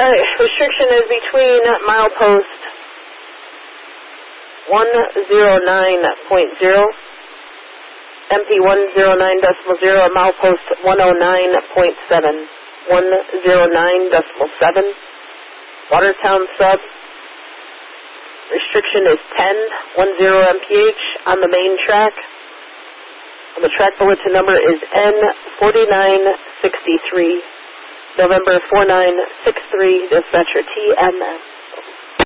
Alright, restriction is between milepost 109.0, MP 109.0, and milepost 109.7, 109.7, Watertown sub. Restriction is 10 mph on the main track. And the track bulletin number is N4963, November 4963, dispatcher TMS.